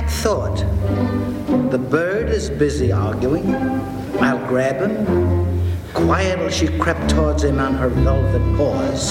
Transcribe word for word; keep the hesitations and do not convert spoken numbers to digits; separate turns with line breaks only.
thought, the bird is busy arguing. I'll grab him. Quietly she crept towards him on her velvet paws.